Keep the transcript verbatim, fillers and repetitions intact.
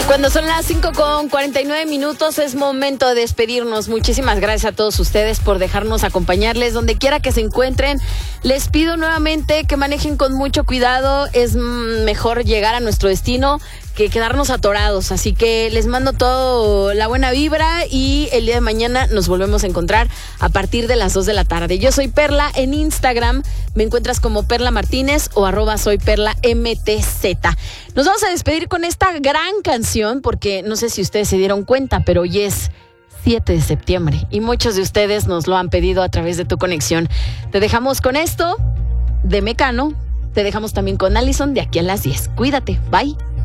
Cuando son las cinco con cuarenta y nueve minutos es momento de despedirnos. Muchísimas gracias a todos ustedes por dejarnos acompañarles donde quiera que se encuentren. Les pido nuevamente que manejen con mucho cuidado. Es mejor llegar a nuestro destino que quedarnos atorados. Así que les mando toda la buena vibra y el día de mañana nos volvemos a encontrar a partir de las dos de la tarde. Yo soy Perla en Instagram. Me encuentras como Perla Martínez o arroba soy Perla M T Z. Nos vamos a despedir con esta gran canción porque no sé si ustedes se dieron cuenta, pero hoy es siete de septiembre y muchos de ustedes nos lo han pedido a través de Tu Conexión. Te dejamos con esto de Mecano. Te dejamos también con Allison de aquí a las diez. Cuídate. Bye.